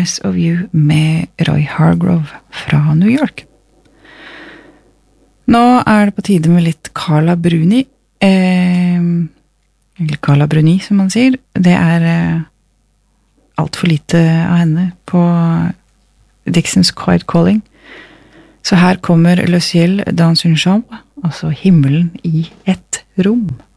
Happiness of You med Roy Hargrove fra New York. Nå det på tide med litt Carla Bruni, eller Carla Bruni som man sier. Det alt for lite av henne på Dixons Quiet Calling. Så her kommer Le Ciel dans une chambre, altså himmelen i et rom.